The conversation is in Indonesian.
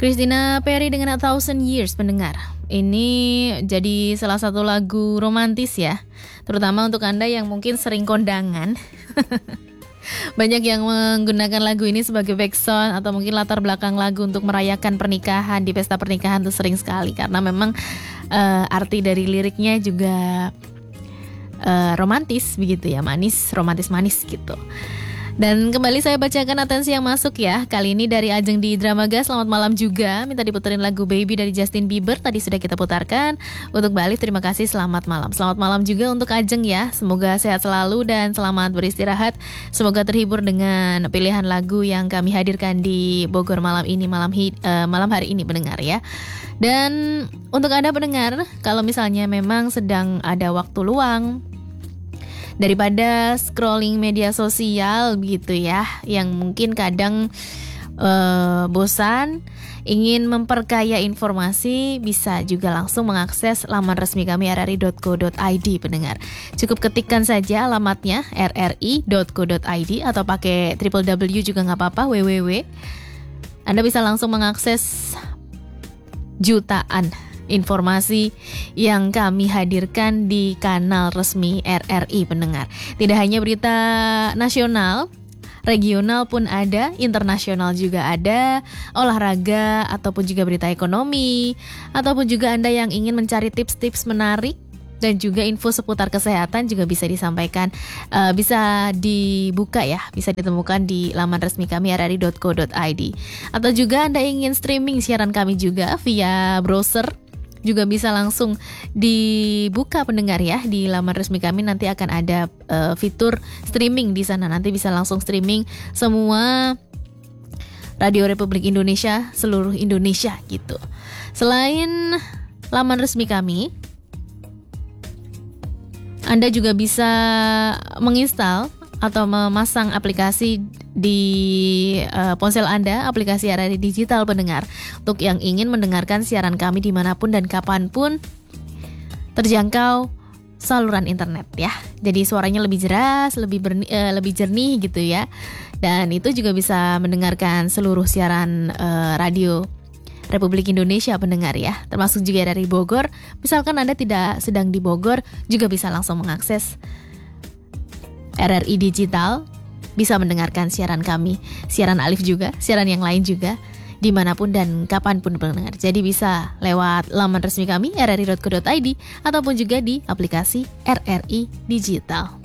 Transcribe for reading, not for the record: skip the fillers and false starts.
Christina Perri dengan A Thousand Years, pendengar. Ini jadi salah satu lagu romantis ya, terutama untuk Anda yang mungkin sering kondangan. Banyak yang menggunakan lagu ini sebagai background atau mungkin latar belakang lagu untuk merayakan pernikahan. Di pesta pernikahan tuh sering sekali, karena memang arti dari liriknya juga romantis begitu ya, manis, romantis manis gitu. Dan kembali saya bacakan atensi yang masuk ya. Kali ini dari Ajeng di Dramaga. Selamat malam juga. Minta diputerin lagu Baby dari Justin Bieber. Tadi sudah kita putarkan. Untuk Mbak Alif, terima kasih, selamat malam. Selamat malam juga untuk Ajeng ya. Semoga sehat selalu dan selamat beristirahat. Semoga terhibur dengan pilihan lagu yang kami hadirkan di Bogor malam ini, malam hari ini, pendengar ya. Dan untuk Anda pendengar, kalau misalnya memang sedang ada waktu luang, daripada scrolling media sosial gitu ya, yang mungkin kadang bosan, ingin memperkaya informasi, bisa juga langsung mengakses laman resmi kami rri.co.id, pendengar. Cukup ketikkan saja alamatnya rri.co.id atau pakai www juga nggak apa-apa, www. Anda bisa langsung mengakses jutaan informasi yang kami hadirkan di kanal resmi RRI, pendengar. Tidak hanya berita nasional, regional pun ada, internasional juga ada, olahraga ataupun juga berita ekonomi, ataupun juga Anda yang ingin mencari tips-tips menarik dan juga info seputar kesehatan juga bisa disampaikan, bisa dibuka ya, bisa ditemukan di laman resmi kami rri.co.id. Atau juga Anda ingin streaming siaran kami juga via browser, juga bisa langsung dibuka, pendengar ya. Di laman resmi kami nanti akan ada fitur streaming di sana. Nanti bisa langsung streaming semua Radio Republik Indonesia, seluruh Indonesia gitu. Selain laman resmi kami, Anda juga bisa menginstal atau memasang aplikasi di ponsel Anda, aplikasi RRI Digital, pendengar, untuk yang ingin mendengarkan siaran kami dimanapun dan kapanpun, terjangkau saluran internet ya. Jadi suaranya lebih jelas, lebih jernih gitu ya. Dan itu juga bisa mendengarkan seluruh siaran radio Republik Indonesia, pendengar ya, termasuk juga dari Bogor. Misalkan Anda tidak sedang di Bogor, juga bisa langsung mengakses RRI Digital, bisa mendengarkan siaran kami, siaran Alif juga, siaran yang lain juga, dimanapun dan kapanpun, pendengar. Jadi bisa lewat laman resmi kami rri.co.id ataupun juga di aplikasi RRI Digital.